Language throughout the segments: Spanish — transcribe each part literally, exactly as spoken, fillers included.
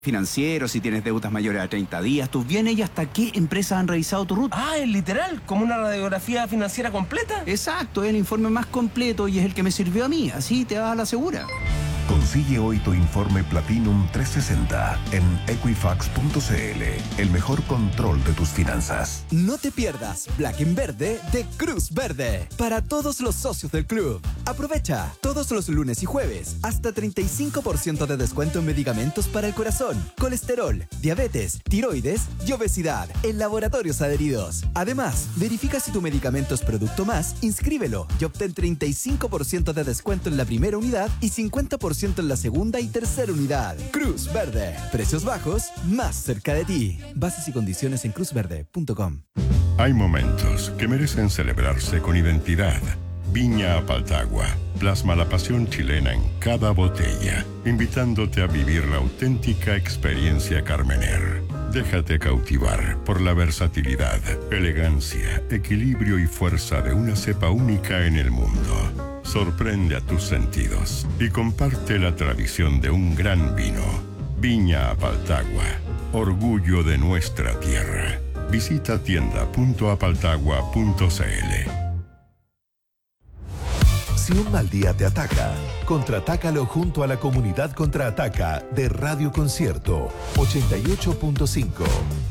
financiero, si tienes deudas mayores a treinta días, tus bienes y hasta qué empresas han revisado tu ruta. Ah, es literal, como una radiografía financiera completa. Exacto, es el informe más completo y es el que me sirvió a mí, así te vas a la segura. Consigue hoy tu informe Platinum trescientos sesenta en equifax punto c l, el mejor control de tus finanzas. No te pierdas Black en Verde de Cruz Verde para todos los socios del club. Aprovecha todos los lunes y jueves hasta treinta y cinco por ciento de descuento en medicamentos para el corazón, colesterol, diabetes, tiroides y obesidad en laboratorios adheridos. Además, verifica si tu medicamento es producto más, inscríbelo y obtén treinta y cinco por ciento de descuento en la primera unidad y cincuenta por ciento en la segunda y tercera unidad. Cruz Verde. Precios bajos, más cerca de ti. Bases y condiciones en cruz verde punto com. Hay momentos que merecen celebrarse con identidad. Viña Apaltagua plasma la pasión chilena en cada botella, invitándote a vivir la auténtica experiencia Carmener. Déjate cautivar por la versatilidad, elegancia, equilibrio y fuerza de una cepa única en el mundo. Sorprende a tus sentidos y comparte la tradición de un gran vino. Viña Apaltagua, orgullo de nuestra tierra. Visita tienda punto apaltagua punto c l. Si un mal día te ataca, contraatácalo junto a la comunidad Contraataca de Radio Concierto ochenta y ocho punto cinco.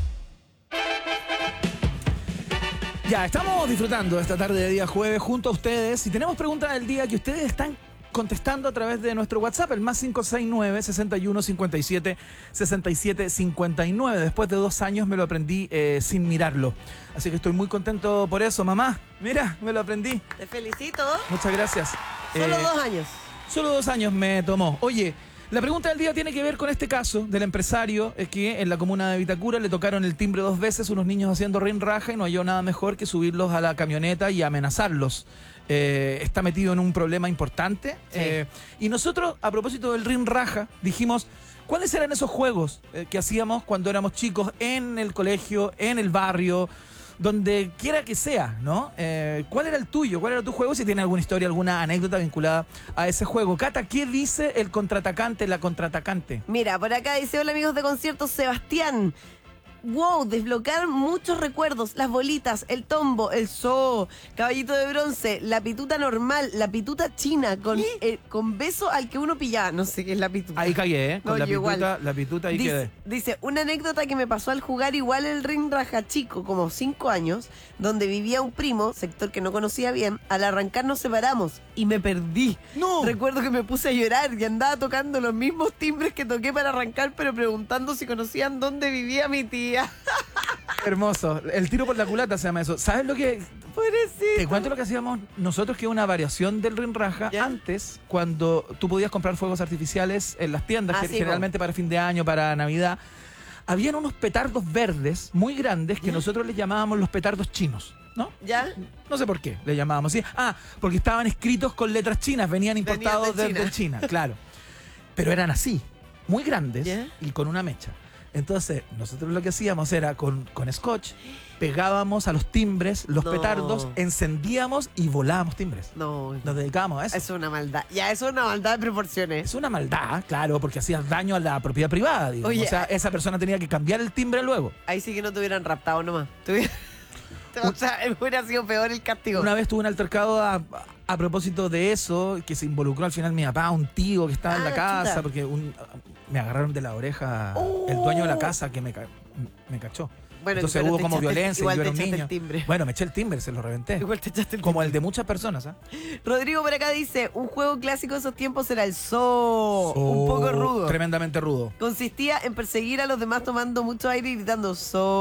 Ya, estamos disfrutando esta tarde de día jueves junto a ustedes y tenemos preguntas del día que ustedes están contestando a través de nuestro WhatsApp, el más cinco seis nueve, seis uno, cinco siete, seis siete cinco nueve. Después de dos años me lo aprendí eh, sin mirarlo. Así que estoy muy contento por eso, mamá. Mira, me lo aprendí. Te felicito. Muchas gracias. Solo Eh, dos años. Solo dos años me tomó. Oye, la pregunta del día tiene que ver con este caso del empresario es que en la comuna de Vitacura le tocaron el timbre dos veces unos niños haciendo rinraja y no halló nada mejor que subirlos a la camioneta y amenazarlos. Eh, está metido en un problema importante. Sí. Eh, y nosotros, a propósito del rinraja, dijimos, ¿cuáles eran esos juegos eh, que hacíamos cuando éramos chicos en el colegio, en el barrio, donde quiera que sea, ¿no? Eh, ¿Cuál era el tuyo? ¿Cuál era tu juego? Si tiene alguna historia, alguna anécdota vinculada a ese juego. Cata, ¿qué dice el contraatacante, la contraatacante? Mira, por acá dice, hola amigos de concierto, Sebastián. Wow, desbloquear muchos recuerdos, las bolitas, el tombo, el zoo, caballito de bronce, la pituta normal, la pituta china, con, eh, con beso al que uno pillaba. No sé qué es la pituta. Ahí caí, ¿eh? Con no, la, pituta, igual. la pituta ahí dice, quedé. Dice, una anécdota que me pasó al jugar igual el ring raja chico, como cinco años, donde vivía un primo, sector que no conocía bien, al arrancar nos separamos y me perdí. No. Recuerdo que me puse a llorar y andaba tocando los mismos timbres que toqué para arrancar, pero preguntando si conocían dónde vivía mi tía. Hermoso. El tiro por la culata se llama eso. ¿Sabes lo que...? Pobrecito. Te cuento lo que hacíamos nosotros, que es una variación del rinraja. Antes, cuando tú podías comprar fuegos artificiales en las tiendas, ah, que sí, generalmente bueno. para fin de año, para Navidad, habían unos petardos verdes muy grandes que ¿Ya? nosotros les llamábamos los petardos chinos, ¿no? ¿Ya? No sé por qué le llamábamos así. Ah, porque estaban escritos con letras chinas, venían importados de desde China. China, claro. Pero eran así, muy grandes ¿Ya? y con una mecha. Entonces, nosotros lo que hacíamos era con, con scotch, pegábamos a los timbres, los no. petardos, encendíamos y volábamos timbres. No. Nos dedicábamos a eso. Es una maldad. Ya, eso es una maldad de proporciones. Es una maldad, claro, porque hacías daño a la propiedad privada, digamos. Oye, o sea, esa persona tenía que cambiar el timbre luego. Ahí sí que no te hubieran raptado nomás. Tuviera... O sea, hubiera sido peor el castigo. Una vez tuve un altercado a, a propósito de eso, que se involucró al final mi papá, un tío que estaba ah, en la casa, chuta. porque un, me agarraron de la oreja oh. el dueño de la casa que me, me cachó. Bueno, entonces hubo como echaste, violencia, igual yo te era un niño. El timbre. Bueno, me eché el timbre, se lo reventé. Igual te echaste el Como timbre. el de muchas personas, ¿ah? ¿eh? Rodrigo por acá dice, un juego clásico de esos tiempos era el zoo, so, un poco rudo. Tremendamente rudo. Consistía en perseguir a los demás tomando mucho aire y gritando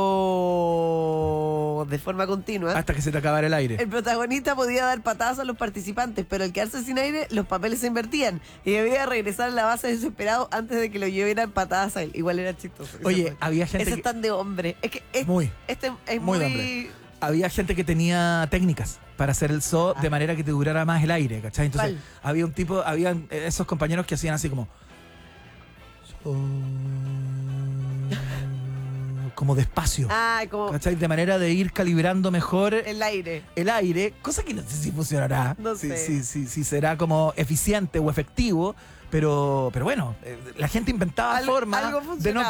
zoo de forma continua. Hasta que se te acabara el aire. El protagonista podía dar patadas a los participantes, pero al quedarse sin aire, los papeles se invertían y debía regresar a la base desesperado antes de que lo llevaran patadas a él. Igual era chistoso. Oye, había gente Ese que... es tan de hombre. Es que es, muy. Este es muy, muy... de hombre. Había gente que tenía técnicas para hacer el zoo ah. de manera que te durara más el aire, ¿cachai? Entonces, ¿cuál? Había un tipo, habían esos compañeros que hacían así como... So... como despacio. Ah, como ¿Cachai? De manera de ir calibrando mejor el aire. el aire, cosa que no sé si funcionará. No si, sé. Si, si, si será como eficiente o efectivo. Pero, pero bueno, eh, la gente inventaba Algo- formas algo de no funcionaba.